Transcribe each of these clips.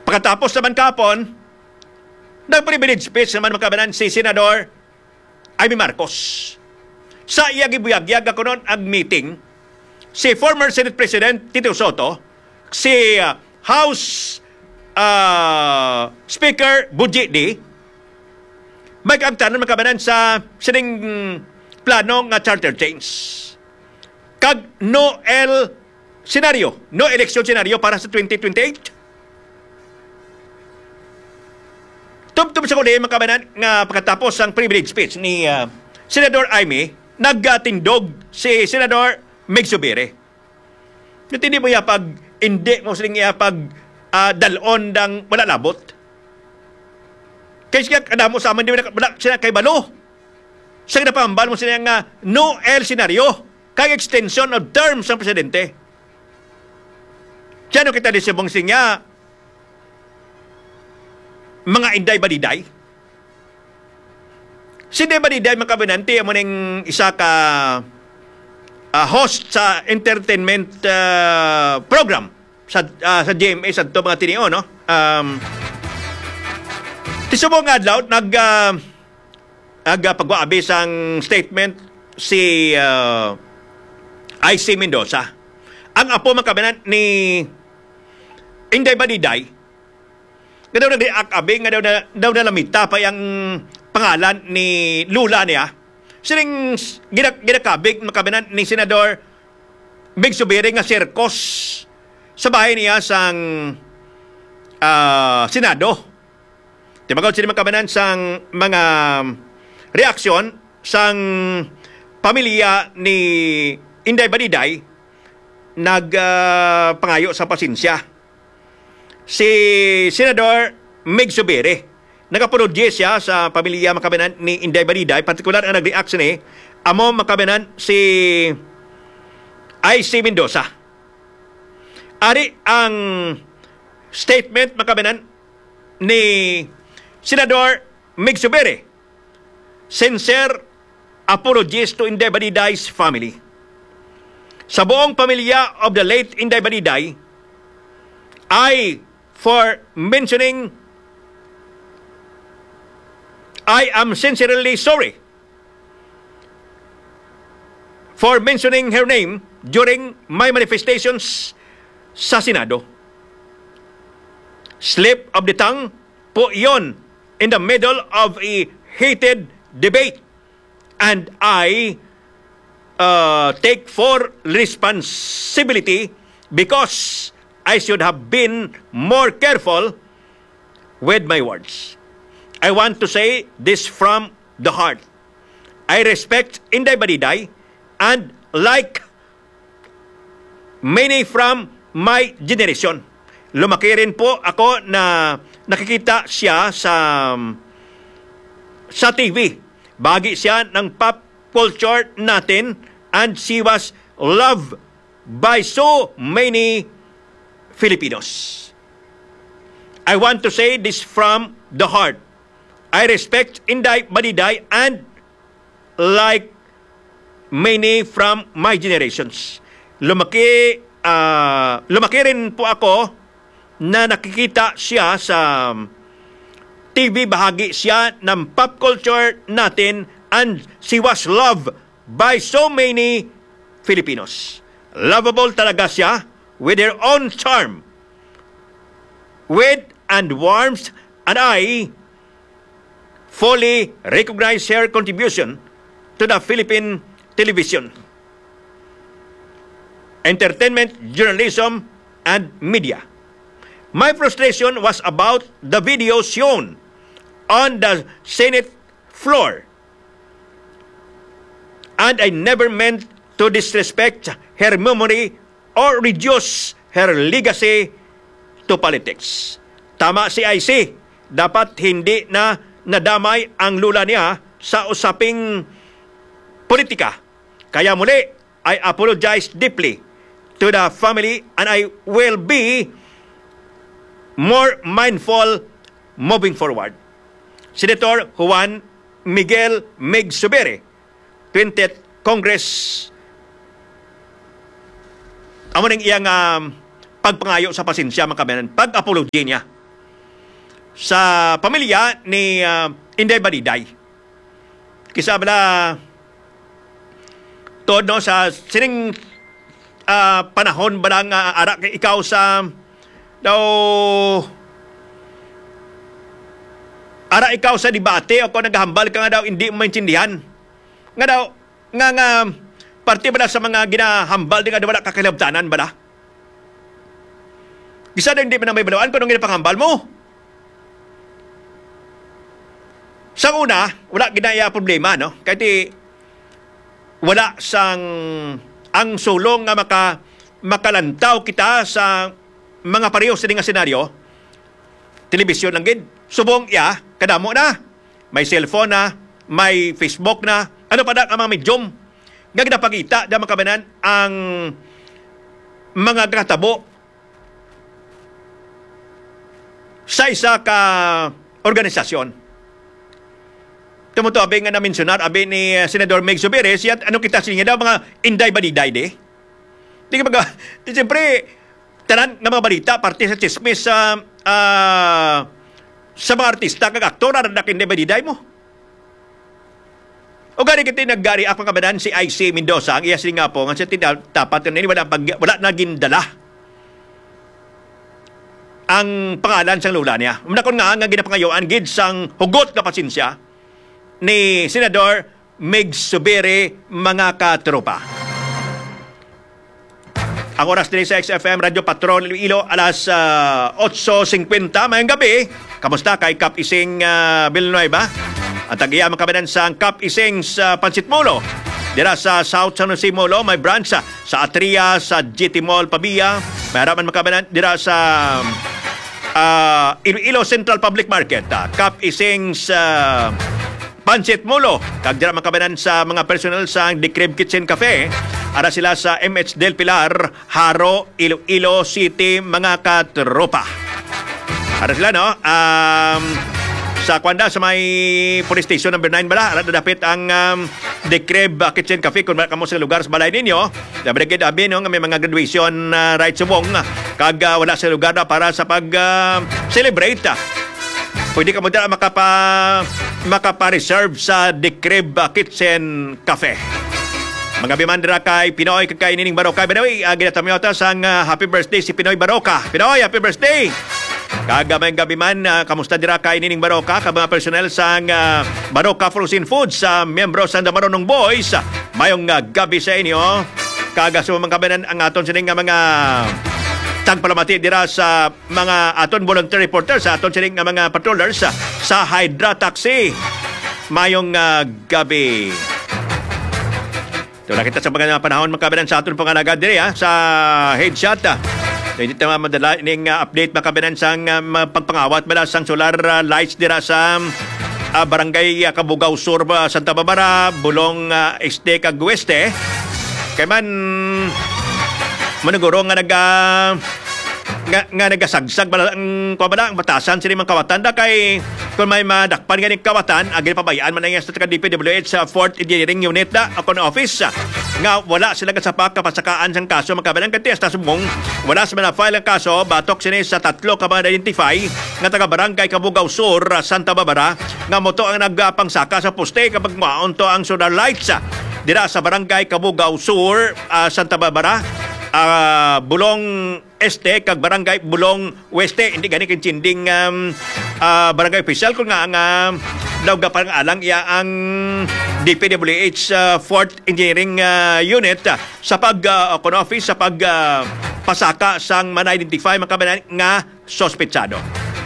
Pagkatapos naman kapon, nag-privilege speech naman makabanan si Senador Amy Marcos. Sa iya gibuyag-yag ako noon ang meeting, si former Senate President Tito Soto, si House Speaker Budgie D, may kaagtanan makabanan sa sining plano nga charter change. Kag no election scenario para sa 2028. Tubtub sa kuli makabanan nga pagkatapos ang privilege speech ni Senador Amy, nagtindog si Senador Mig Zubiri. Hindi mo pag hindi mo siling pag dalon dang wala labot. Kaya siya kada mo sa amin, di wala sila kay balo. Sa kinapambal mo sila nga no L scenario, kay extension of terms ng presidente. Diyan kita di sibong siya mga inday badiday. Si Inday Badiday makabinanti mo ning isa ka host sa entertainment program sa GMA sa to mga tinio, no? Tisubong adlaw pagwaabi sang statement si IC Mendoza. Ang apo makabinan ni Inday Badiday nga daw nag-react nga daw na lamita pa yung pangalan ni lula niya. Sining ginakabig makabinan ni Senador Mig Zubiri nga sirkos sa bahay niya sang Senado. Timagaw sila makabinan sang mga reaksyon sang pamilya ni Inday Badiday nagpangayo sa pasensya. Si Senador Mig Zubiri nagapologye siya sa pamilya makabinan ni Inday Badiday, partikular ang nag-react ni amo makabinan si IC Mendoza. Ari ang statement makabinan ni Senador Mig Zubiri. Sincere apologies to Inday Badiday's family. Sa buong pamilya of the late Inday Badiday, I am sincerely sorry for mentioning her name during my manifestations sa Senado. Slip of the tongue po iyon in the middle of a heated debate, and I take full responsibility because I should have been more careful with my words. I want to say this from the heart. I respect Inday Badiday, and like many from my generation, lumaki rin po ako na nakikita siya sa TV. Bahagi siya ng pop culture natin, and she was loved by so many Filipinos. I want to say this from the heart. I respect Inday Badiday, and like many from my generations, lumaki rin po ako na nakikita siya sa TV. Bahagi siya ng pop culture natin, and she was loved by so many Filipinos. Lovable talaga siya with her own charm, wit and warmth, and I fully recognize her contribution to the Philippine television, entertainment, journalism, and media. My frustration was about the video shown on the Senate floor, and I never meant to disrespect her memory or reduce her legacy to politics. Tama si IC, dapat hindi na nadamay ang lula niya sa usaping politika. Kaya muli, I apologize deeply to the family, and I will be more mindful moving forward. Senator Juan Miguel Mig Zubiri, 20th Congress. Amo ning iyang pagpangayo sa pasensya makabanan, pag-apology niya sa pamilya ni Inday Badiday. Kisa bala tod no sa sining panahon ba lang ara kay ikaw sa daw ara ikaw sa debate o kung naghambal ka nga daw hindi mo maintindihan nga daw nga parte ba sa mga ginahambal di nga wala kakilabtanan ba na? Isa na hindi mo na may balawaan kung anong ginapangambal mo. Sa una, wala ginaya problema, no? Kahit wala sang ang sulong nga makalantaw kita sa mga pareho sa nga senaryo. Telebisyon lang gid. Subong kadamo na. May cellphone na, may Facebook na. Ano pa na ang mga medium? Nga ginapakita na makabanan ang mga katabo sa isa ka organisasyon. Tumuto abing nga na-mensionar, abi ni Senador Meg Soberes, yan, ano kita siya daw, mga Inday Badiday de? Di ka baga, siyempre, tanan nga mga balita, parte sa chismis sa mga artista, kag aktor, aradak Inday Badiday mo. O gani kita nag-gari akong kabanan si IC Mendoza, ang iya siya nga po, nga siya tapat wala na gindala ang pangalan sang lula niya. Manakon nga ginapangayoan gid sang hugot na pasensya ni Senador Meg Subiri mga katropa. Ang oras din sa XFM Radio Patrol Iloilo alas 8:50 mayang gabi. Kamusta kay Kap Ising Villanueva? At agiya makabanan sa Kap Ising sa Pansit Molo. Dira sa South San Jose Molo may branch sa Atria, sa GT Mall Pabia. Mayroon makabanan dira sa Iloilo Central Public Market, Kap Ising sa Pansit Molo. Kag dira makabanan sa mga personal sa The Crib Kitchen Cafe. Ara sila sa MH Del Pilar, Haro, Iloilo City, mga katropa. Ara sila, no? Sa Kwanda, sa may police station number 9 bala, ara dapit ang The Crib Kitchen Cafe kung kamo sa lugar sa balay ninyo. Dabrigid abi no nga may mga graduation right subong kag wala sa lugar na para sa pag celebrate. Pwede ka mo dira makapa-reserve sa The Crib Kitchen Cafe. Mga bimandra kay Pinoy kay Nining Baroka. By the way, ginatamyota sang happy birthday si Pinoy Baroka. Pinoy, happy birthday! Kagamay gabi man, kamusta dira kay Nining Baroka, ka mga personel sang Baroka Frozen Foods sa miyembro sa Damarunong Boys. Mayong gabi sa inyo. Kaga sa mga kabanan ang aton sining mga tagpalamati dira sa mga aton volunteer reporters, sa aton sining mga patrollers sa Hydra Taxi. Mayong gabi. Ito na kita sa mga panahon makabanan sa aton pangalaga diri sa headshot. Hindi tayo madala ining update makabanan sa pagpangawat bala sang solar lights dira sa barangay Kabugaw Sur, Santa Barbara, Bulong Este kag Weste. Kay man manuguro nga nagasagsag bala ang kabala ang batasan sila mga kawatan da kay kung may madakpan ganing kawatan agil pabayaan man nga sa DPWH sa 4th Engineering Unit da ako na office nga wala sila kasapak kapasakaan sang kaso makabalang kanti hasta subong wala sa mga file ang kaso batok sini sa tatlo ka mga identify nga taga barangay Kabugaw Sur, Santa Barbara nga moto ang nagpangsaka sa poste kapag maon to ang solar lights dira sa barangay Kabugaw Sur, Santa Barbara, Bulong Este kag barangay Bulong Weste. Hindi gani kinchinding barangay official kung nga ang lawga parang alang iya ang DPWH 4th Engineering Unit sa office sa pasaka sang man-identify makabanan nga sospetsado.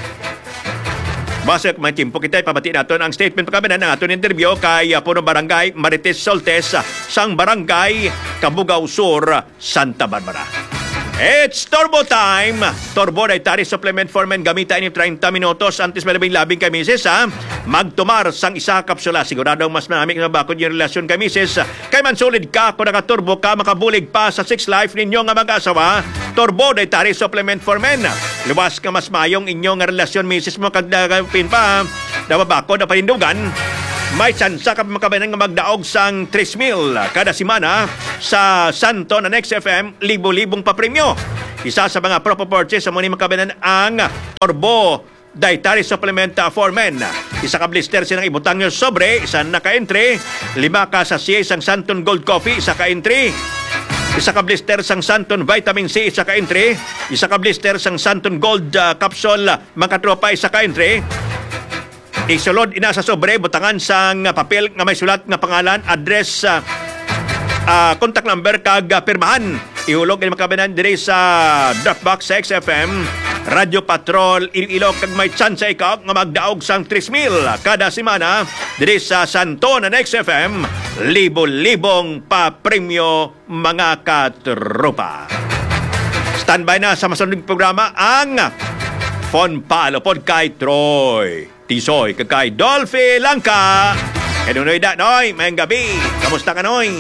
Basta kung may timpo kita, ipabati natin ang statement pagkabanan ng aton interview kay Puno Barangay Marites Soltes sang Barangay Kabugaw Sur, Santa Barbara. It's Turbo Time! Turbo na itari supplement for men gamitan ni 30 minutos antes malabing labing kay Mrs. Magtumar sang isa kapsula. Siguradong mas marami na bakod yung relasyon kay Mrs. Kay man solid ka kung nakaturbo ka makabulig pa sa 6 life ninyo nga mag-asawa. Turbo na itari supplement for men. Luwas ka mas mayong inyong relasyon Mrs. mo kag nagapin pa nababakod na panindugan. May tsansa ka makabanan nga magdaog sang 3,000 kada simana sa Santo na Next FM, libo-libong papremyo. Isa sa mga propo purchase sa muni makabanan ang Turbo dietary supplement for men. Isa ka blister sinang ibutang nyo sobre, isa naka-entry. 5 ka sachet sang Santon Gold Coffee, isa ka-entry. Isa ka blister sang Santon Vitamin C, isa ka-entry. Isa ka blister sang Santon Gold Capsule, mga tropa, isa ka-entry. Isulod ina sa sobre, butangan sang papel nga may sulat nga pangalan, address, contact number kag pirmahan. Ihulog ang makabanan diri sa Dropbox sa XFM Radio Patrol Iloilo, kag may chance ikaw nga magdaog sang 3,000 kada semana diri sa Santon and XFM. Libo-libong pa-premyo, mga katropa. Standby na sa masunod programa ang Phone Palo pod kay Troy Tisoy kag kay Dolphy Langka. Kanunoy da, noy, mayang gabi. Kamusta ka, noy?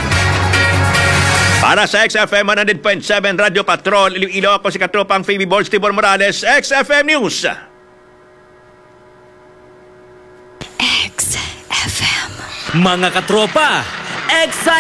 Para sa XFM 100.7 Radio Patrol Iloilo, ako si katropang Phoebe Balls Tibor Morales, XFM News. XFM. Mga katropa,